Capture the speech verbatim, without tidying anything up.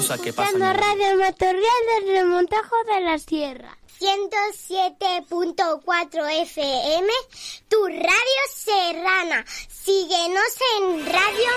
cosas que pasan. Radio Matorral del Remontajo de la Sierra. ciento siete punto cuatro F M, tu radio serrana. Síguenos en Radio